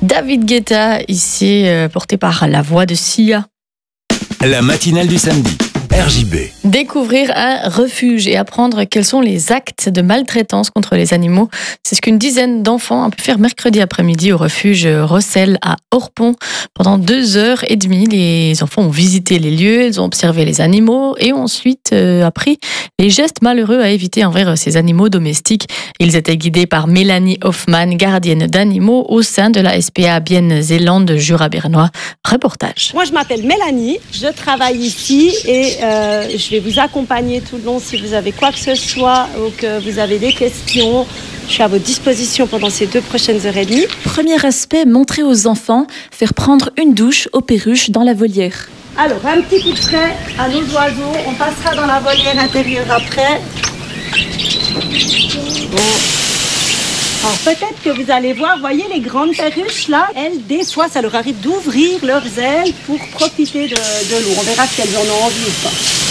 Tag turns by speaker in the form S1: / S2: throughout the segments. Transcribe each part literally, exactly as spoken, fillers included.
S1: David Guetta, ici euh, porté par la voix de Sia.
S2: La matinale du samedi, R J B.
S1: Découvrir un refuge et apprendre quels sont les actes de maltraitance contre les animaux. C'est ce qu'une dizaine d'enfants ont pu faire mercredi après-midi au refuge Rossel à Orpont. Pendant deux heures et demie, les enfants ont visité les lieux, ils ont observé les animaux et ont ensuite euh, appris les gestes malheureux à éviter envers ces animaux domestiques. Ils étaient guidés par Mélanie Hoffmann, gardienne d'animaux au sein de la S P A Bienne-Zélande Jura bernois. Reportage.
S3: Moi, je m'appelle Mélanie, je travaille ici et euh, je vais vous accompagner tout le long si vous avez quoi que ce soit ou que vous avez des questions. Je suis à votre disposition pendant ces deux prochaines heures et demie.
S4: Premier aspect, montrer aux enfants, faire prendre une douche aux perruches dans la volière.
S3: Alors, un petit coup de frais à nos oiseaux. On passera dans la volière intérieure après. Bon. Alors, peut-être que vous allez voir, voyez les grandes perruches là, elles, des fois, ça leur arrive d'ouvrir leurs ailes pour profiter de, de l'eau. On verra si elles en ont envie ou pas.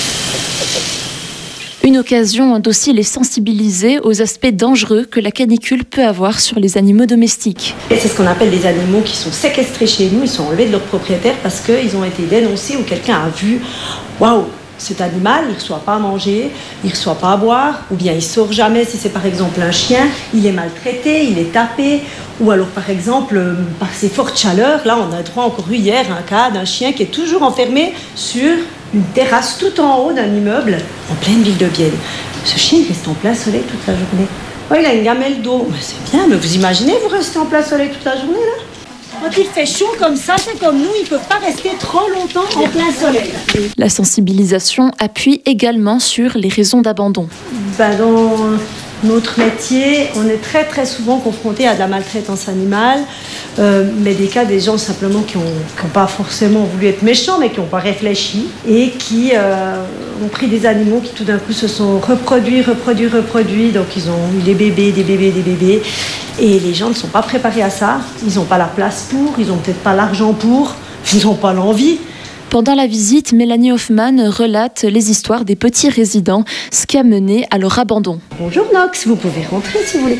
S4: Une occasion d'aussi les sensibiliser aux aspects dangereux que la canicule peut avoir sur les animaux domestiques.
S3: Et c'est ce qu'on appelle des animaux qui sont séquestrés chez nous, ils sont enlevés de leur propriétaire parce qu'ils ont été dénoncés ou quelqu'un a vu « Waouh, cet animal, il ne reçoit pas à manger, il ne reçoit pas à boire, ou bien il ne sort jamais si c'est par exemple un chien, il est maltraité, il est tapé, ou alors par exemple, par ces fortes chaleurs, là on a droit encore eu hier un cas d'un chien qui est toujours enfermé sur une terrasse tout en haut d'un immeuble en pleine ville de Bienne. Ce chien il reste en plein soleil toute la journée. Oh, il a une gamelle d'eau, mais c'est bien, mais vous imaginez vous restez en plein soleil toute la journée là? Quand il fait chaud comme ça, c'est comme nous, ils ne peuvent pas rester trop longtemps en plein soleil.
S4: La sensibilisation appuie également sur les raisons d'abandon.
S3: Ben dans notre métier, on est très très souvent confronté à de la maltraitance animale, euh, mais des cas des gens simplement qui n'ont pas forcément voulu être méchants, mais qui n'ont pas réfléchi et qui euh, ont pris des animaux qui tout d'un coup se sont reproduits, reproduits, reproduits. Donc ils ont eu des bébés, des bébés, des bébés. Et les gens ne sont pas préparés à ça. Ils n'ont pas la place pour, ils n'ont peut-être pas l'argent pour, ils n'ont pas l'envie.
S4: Pendant la visite, Mélanie Hoffmann relate les histoires des petits résidents, ce qui a mené à leur abandon.
S3: Bonjour Nox, vous pouvez rentrer si vous voulez.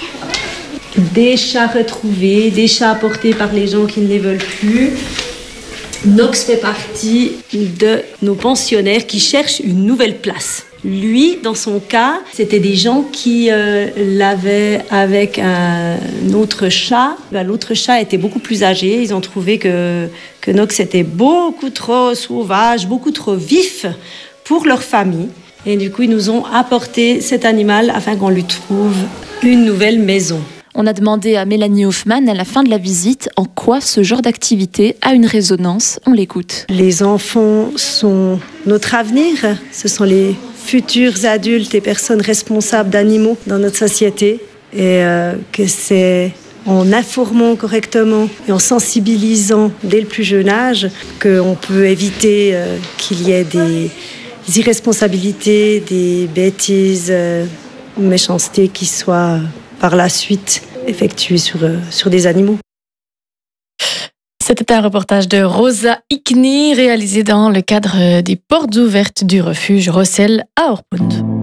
S3: Des chats retrouvés, des chats apportés par les gens qui ne les veulent plus. Nox fait partie de nos pensionnaires qui cherchent une nouvelle place. Lui, dans son cas, c'était des gens qui euh, l'avaient avec un autre chat. Ben, l'autre chat était beaucoup plus âgé. Ils ont trouvé que, que Nox était beaucoup trop sauvage, beaucoup trop vif pour leur famille. Et du coup, ils nous ont apporté cet animal afin qu'on lui trouve une nouvelle maison.
S4: On a demandé à Mélanie Hoffmann à la fin de la visite en quoi ce genre d'activité a une résonance. On l'écoute.
S3: Les enfants sont notre avenir. Ce sont les futurs adultes et personnes responsables d'animaux dans notre société. Et euh, que c'est en informant correctement et en sensibilisant dès le plus jeune âge qu'on peut éviter euh, qu'il y ait des irresponsabilités, des bêtises, euh, méchancetés qui soient par la suite effectuées sur, euh, sur des animaux.
S1: C'était un reportage de Rosa Ickni réalisé dans le cadre des portes ouvertes du refuge Rossel à Orpont.